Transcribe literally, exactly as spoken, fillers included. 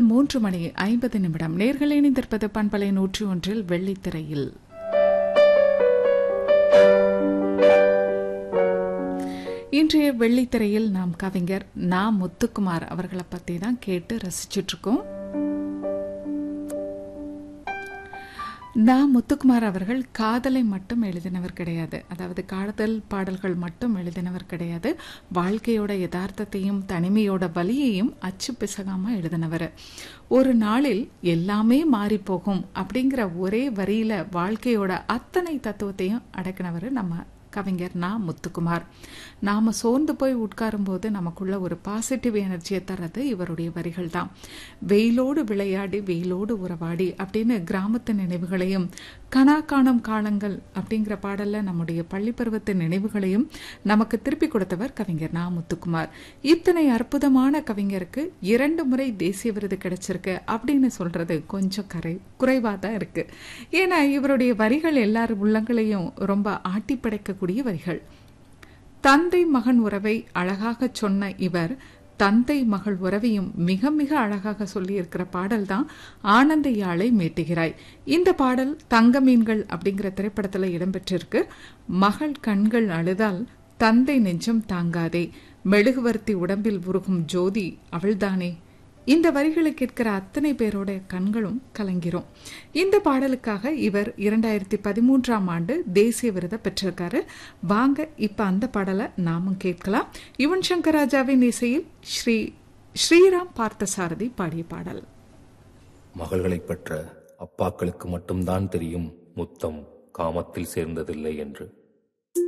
மூன்று மணி ஐம்பது நிமிடம். நேர்கள் இணைந்திருப்பது பண்பலை நூற்றி ஒன்றில் வெள்ளித்திரையில். இன்றைய வெள்ளித்திரையில் நாம் கவிஞர் நா. முத்துக்குமார் அவர்களை பத்தி தான் கேட்டு ரசிச்சுட்டு இருக்கோம். நா. முத்துக்குமார் அவர்கள் காதலை மட்டும் எழுதினவர் கிடையாது. அதாவது காதல் பாடல்கள் மட்டும் எழுதினவர் கிடையாது. வாழ்க்கையோட யதார்த்தத்தையும் தனிமையோட வலியையும் அச்சு பிசகாம எழுதினவர். ஒரு நாளில் எல்லாமே மாறி போகும் அப்படிங்கிற ஒரே வரியில வாழ்க்கையோட அத்தனை தத்துவத்தையும் அடக்கினவர் நம்ம கவிஞர் நா. முத்துக்குமார். நாம சோர்ந்து போய் உட்காரும் போது நமக்குள்ள ஒரு பாசிட்டிவ் எனர்ஜியை தர்றது இவருடைய வரிகள் தான். வெயிலோடு விளையாடி வெயிலோடு உறவாடி அப்படின்னு கிராமத்து நினைவுகளையும், கனா காணும் காலங்கள் அப்படிங்கிற பாடல்ல நம்முடைய பள்ளி பருவத்து நினைவுகளையும் நமக்கு திருப்பி கொடுத்தவர் கவிஞர் நா. முத்துக்குமார். இத்தனை அற்புதமான கவிஞருக்கு இரண்டு முறை தேசிய விருது கிடைச்சிருக்கு அப்படின்னு சொல்றது கொஞ்சம் கரை குறைவா தான் இருக்கு. ஏன்னா இவருடைய வரிகள் எல்லார் உள்ளங்களையும் ரொம்ப ஆட்டி படைக்க கூடிய வரிகள். தந்தை மகன் உறவை அழகாக சொன்ன இவர் தந்தை மகள் உறவையும் மிக மிக அழகாக சொல்லி இருக்கிற பாடல் தான் ஆனந்த யாழை மீட்டுகிறாய். இந்த பாடல் தங்க மீன்கள் அப்படிங்கிற திரைப்படத்துல இடம்பெற்றிருக்கு. மகள் கண்கள் அழுதால் தந்தை நெஞ்சம் தாங்காதே, மெழுகுவர்த்தி உடம்பில் உருகும் ஜோதி அவள்தானே. இந்த வரிகளை கேட்கிற அத்தனை பேரோட கண்களும் கலங்கிரும். இந்த பாடலுக்காக இவர் இரண்டாயிரத்தி பதிமூன்றாம் ஆண்டு தேசிய விருதை பெற்றிருக்காரு. வாங்க இப்ப அந்த பாடலை நாமும் கேட்கலாம். யுவன் சங்கர் ராஜாவின் இசையில் ஸ்ரீ ஸ்ரீராம் பார்த்தசாரதி பாடிய பாடல். மகள்களை பெற்ற அப்பாக்களுக்கு மட்டும்தான் தெரியும் முத்தம் காமத்தில் சேர்ந்ததில்லை என்று.